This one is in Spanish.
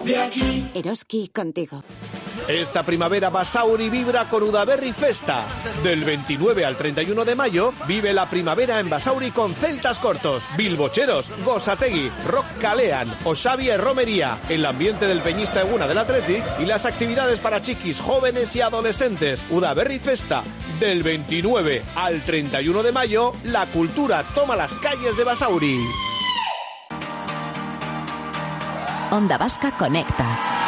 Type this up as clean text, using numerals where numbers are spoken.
Eroski contigo. Esta primavera Basauri vibra con Udaberri Festa. Del 29 al 31 de mayo vive la primavera en Basauri con celtas cortos, bilbocheros, gosategui, rock calean, Osabi e romería, el ambiente del peñista Eguna del Athletic y las actividades para chiquis, jóvenes y adolescentes. Udaberri Festa. Del 29 al 31 de mayo, la cultura toma las calles de Basauri. Onda Vasca conecta.